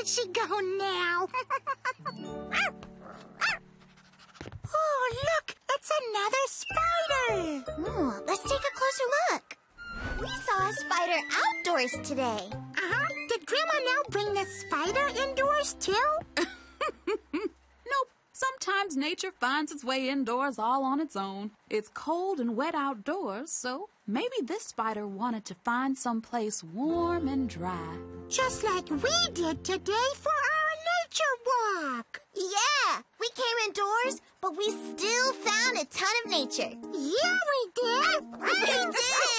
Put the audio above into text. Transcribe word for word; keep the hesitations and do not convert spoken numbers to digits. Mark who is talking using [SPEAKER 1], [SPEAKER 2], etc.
[SPEAKER 1] she go now? Oh, look, it's another spider.
[SPEAKER 2] Ooh, let's take a closer look. We saw a spider outdoors today.
[SPEAKER 1] Uh-huh. Did Grandma now bring the spider indoors, too?
[SPEAKER 3] Nope. Sometimes nature finds its way indoors all on its own. It's cold and wet outdoors, so maybe this spider wanted to find someplace warm and dry.
[SPEAKER 1] Just like we did today for our nature walk.
[SPEAKER 2] Yeah, we came indoors, but we still found a ton of nature.
[SPEAKER 1] Yeah, we did.
[SPEAKER 2] We did!